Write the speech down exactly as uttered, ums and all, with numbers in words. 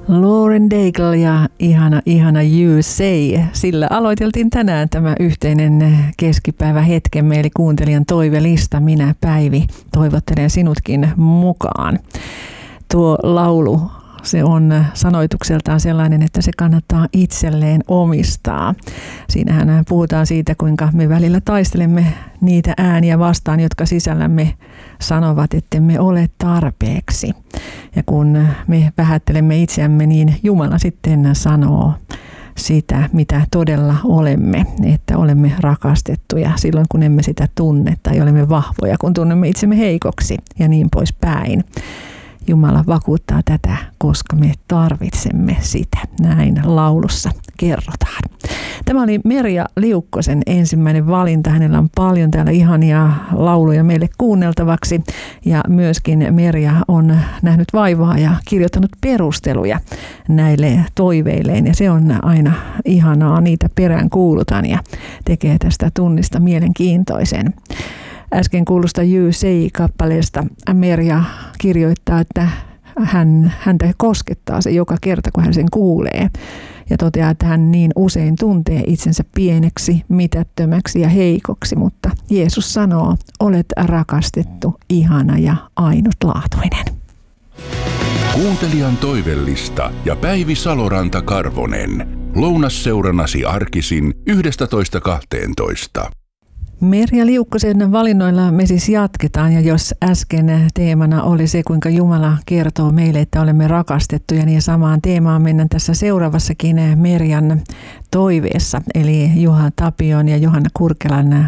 Lauren Daigle ja ihana, ihana You Say. Sillä aloiteltiin tänään tämä yhteinen keskipäivä hetkemme, eli kuuntelijan toivelista. Minä, Päivi, toivottelen sinutkin mukaan. Tuo laulu, se on sanoitukseltaan sellainen, että se kannattaa itselleen omistaa. Siinähän puhutaan siitä, kuinka me välillä taistelemme niitä ääniä vastaan, jotka sisällämme sanovat, että me ole tarpeeksi. Ja kun me vähättelemme itseämme, niin Jumala sitten sanoo sitä, mitä todella olemme, että olemme rakastettuja silloin, kun emme sitä tunne, tai olemme vahvoja, kun tunnemme itsemme heikoksi ja niin poispäin. Jumala vakuuttaa tätä, koska me tarvitsemme sitä. Näin laulussa kerrotaan. Tämä oli Merja Liukkosen ensimmäinen valinta. Hänellä on paljon täällä ihania lauluja meille kuunneltavaksi. Ja myöskin Merja on nähnyt vaivaa ja kirjoittanut perusteluja näille toiveilleen. Ja se on aina ihanaa, niitä perään kuulutan ja tekee tästä tunnista mielenkiintoisen. Äsken kuulusta You Say-kappaleesta Merja kirjoittaa, että hän, häntä koskettaa se joka kerta, kun hän sen kuulee. Ja toteaa, että hän niin usein tuntee itsensä pieneksi, mitättömäksi ja heikoksi, mutta Jeesus sanoo, olet rakastettu, ihana ja ainutlaatuinen. Kuuntelijan toivellista ja Päivi Saloranta-Karvonen. Lounasseuranasi arkisin yhdestätoista kahteentoista. Merja Liukkosen valinnoilla me siis jatketaan, ja jos äsken teemana oli se, kuinka Jumala kertoo meille, että olemme rakastettuja, niin samaan teemaan mennään tässä seuraavassakin Merjan toiveessa, eli Juha Tapion ja Johanna Kurkelan